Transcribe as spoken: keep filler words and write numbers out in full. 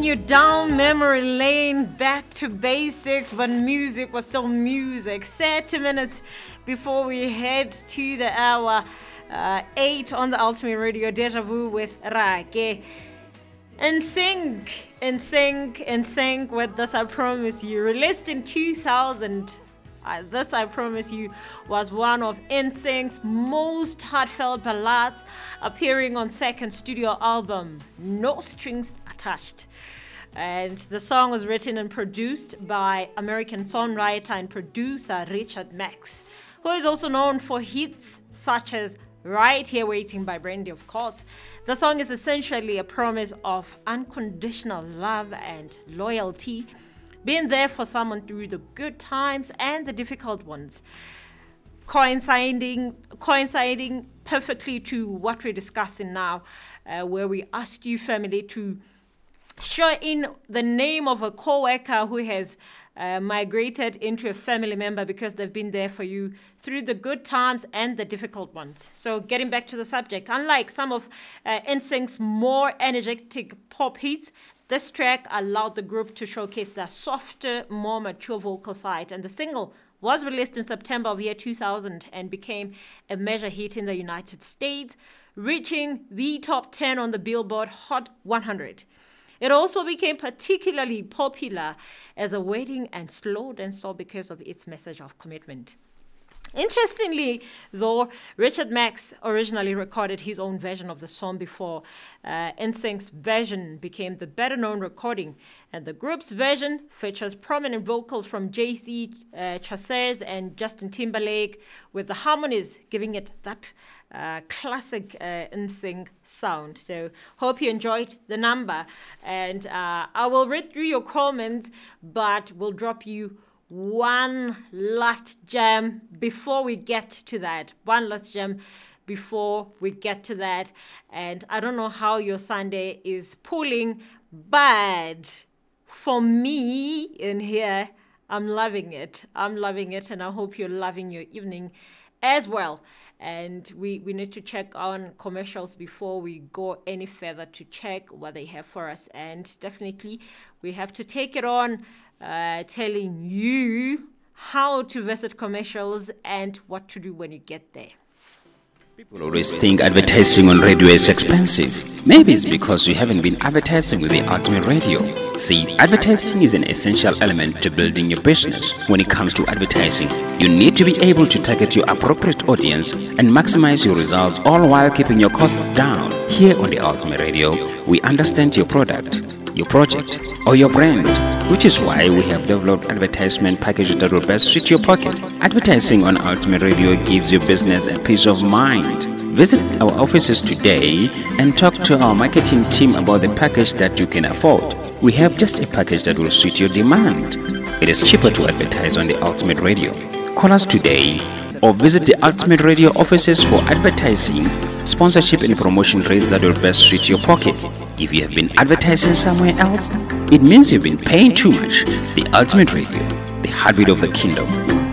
you down memory lane, back to basics, when music was still music. thirty minutes before we head to the hour uh, eight on the Ultimate Radio, Deja Vu with Rake. And Sync, and Sync, and Sync with This I Promise You, released in two thousand. Uh, this, I Promise You, was one of N Sync's most heartfelt ballads, appearing on second studio album, No Strings Attached. And the song was written and produced by American songwriter and producer Richard Marx, who is also known for hits such as Right Here Waiting by Brandy, of course. The song is essentially a promise of unconditional love and loyalty, being there for someone through the good times and the difficult ones, coinciding coinciding perfectly to what we're discussing now, uh, where we asked you, family, to show in the name of a co-worker who has uh, migrated into a family member because they've been there for you through the good times and the difficult ones. So getting back to the subject, unlike some of uh, N Sync's more energetic pop hits, this track allowed the group to showcase their softer, more mature vocal side, and the single was released in September of year two thousand and became a major hit in the United States, reaching the top ten on the Billboard Hot one hundred. It also became particularly popular as a wedding and slow dance song because of its message of commitment. Interestingly, though, Richard Marx originally recorded his own version of the song before uh, N Sync's version became the better-known recording, and the group's version features prominent vocals from Jay Z, uh, Chasez, and Justin Timberlake, with the harmonies giving it that uh, classic uh, N Sync sound. So, hope you enjoyed the number, and uh, I will read through your comments, but we'll drop you one last gem before we get to that. One last gem before we get to that. And I don't know how your Sunday is pulling, but for me in here, I'm loving it. I'm loving it, and I hope you're loving your evening as well. And we, we need to check on commercials before we go any further to check what they have for us. And definitely, we have to take it on Uh, telling you how to visit commercials and what to do when you get there. People always think advertising on radio is expensive. Maybe it's because you haven't been advertising with the Ultimate Radio. See, advertising is an essential element to building your business. When it comes to advertising, you need to be able to target your appropriate audience and maximize your results, all while keeping your costs down. Here on the Ultimate Radio, we understand your product, your project, or your brand, which is why we have developed advertisement packages that will best suit your pocket. Advertising on Ultimate Radio gives your business a peace of mind. Visit our offices today and talk to our marketing team about the package that you can afford. We have just a package that will suit your demand. It is cheaper to advertise on the Ultimate Radio. Call us today or visit the Ultimate Radio offices for advertising, sponsorship, and promotion rates that will best suit your pocket. If you have been advertising somewhere else, it means you've been paying too much. The Ultimate Radio, the heartbeat of the kingdom.